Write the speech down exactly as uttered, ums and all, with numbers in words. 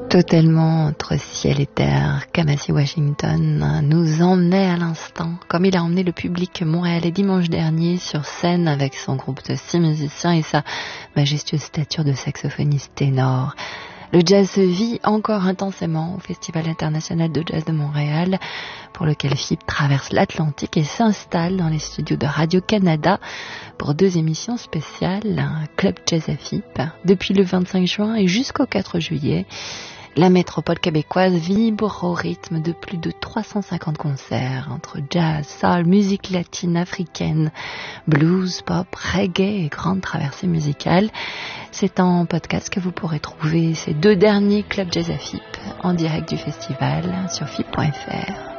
Totalement entre ciel et terre, Kamasi Washington nous emmenait à l'instant, comme il a emmené le public montréalais dimanche dernier sur scène avec son groupe de six musiciens et sa majestueuse stature de saxophoniste ténor. Le jazz se vit encore intensément au Festival international de jazz de Montréal, pour lequel F I P traverse l'Atlantique et s'installe dans les studios de Radio-Canada pour deux émissions spéciales, un Club Jazz à F I P. Depuis le vingt-cinq juin et jusqu'au quatre juillet, la métropole québécoise vibre au rythme de plus de trois cent cinquante concerts entre jazz, soul, musique latine, africaine, blues, pop, reggae et grande traversée musicale. C'est en podcast que vous pourrez trouver ces deux derniers clubs jazz à F I P en direct du festival sur F I P point F R.